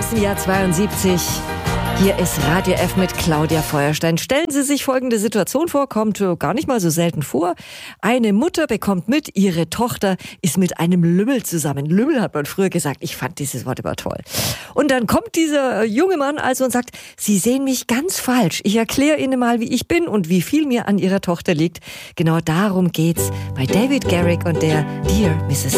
aus dem Jahr 72. Hier ist Radio F mit Claudia Feuerstein. Stellen Sie sich folgende Situation vor, kommt gar nicht mal so selten vor. Eine Mutter bekommt mit, ihre Tochter ist mit einem Lümmel zusammen. Lümmel hat man früher gesagt. Ich fand dieses Wort aber toll. Und dann kommt dieser junge Mann also und sagt, Sie sehen mich ganz falsch. Ich erkläre Ihnen mal, wie ich bin und wie viel mir an Ihrer Tochter liegt. Genau darum geht's bei David Garrick und der Dear Mrs.